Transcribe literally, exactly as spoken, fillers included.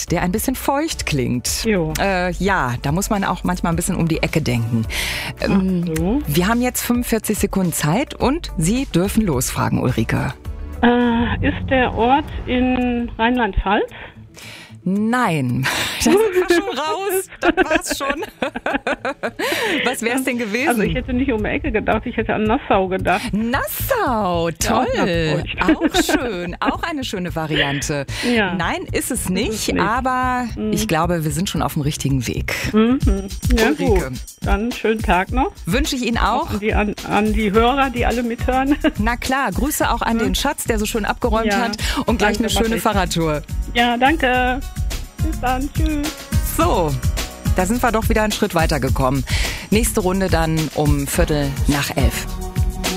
Ort, der ein bisschen feucht klingt. Jo. Äh, ja, da muss man auch manchmal ein bisschen um die Ecke denken. Ähm, so. Wir haben jetzt fünfundvierzig Sekunden Zeit und Sie dürfen losfragen, Ulrike. Äh, ist der Ort in Rheinland-Pfalz? Nein, da sind wir schon raus. Das war's schon. Was wäre es denn gewesen? Also ich hätte nicht um die Ecke gedacht, ich hätte an Nassau gedacht. Nassau, toll. Ja, auch, auch schön, auch eine schöne Variante. Ja. Nein, ist es nicht, Ist es nicht. aber Mhm. ich glaube, wir sind schon auf dem richtigen Weg. Mhm. Ja, Ulrike. gut. Dann schönen Tag noch. Wünsche ich Ihnen auch. An die, an, an die Hörer, die alle mithören. Na klar, Grüße auch an den Schatz, der so schön abgeräumt Ja, hat und gleich danke, eine schöne mach ich. Fahrradtour. Ja, danke. Bis dann. Tschüss. So, da sind wir doch wieder einen Schritt weiter gekommen. Nächste Runde dann um Viertel nach elf.